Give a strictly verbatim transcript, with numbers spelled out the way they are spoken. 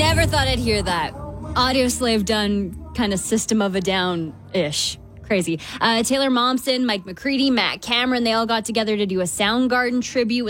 Never thought I'd hear that. Audioslave done kind of System of a Down-ish. Crazy. Uh, Taylor Momsen, Mike McCready, Matt Cameron, they all got together to do a Soundgarden tribute